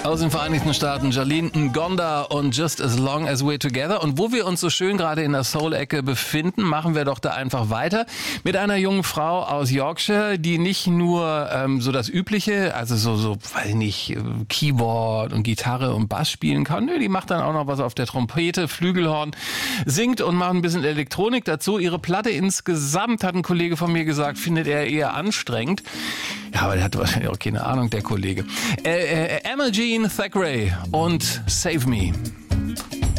Aus den Vereinigten Staaten, Jalene Ngonda und Just As Long As We're Together. Und wo wir uns so schön gerade in der Soul-Ecke befinden, machen wir doch da einfach weiter mit einer jungen Frau aus Yorkshire, die nicht nur so das Übliche, also so, weiß ich nicht, Keyboard und Gitarre und Bass spielen kann. Nö, die macht dann auch noch was auf der Trompete, Flügelhorn, singt und macht ein bisschen Elektronik dazu. Ihre Platte insgesamt, hat ein Kollege von mir gesagt, findet er eher anstrengend. Ja, aber der hat wahrscheinlich auch keine Ahnung, der Kollege. Emma Jean Thackeray und Save Me.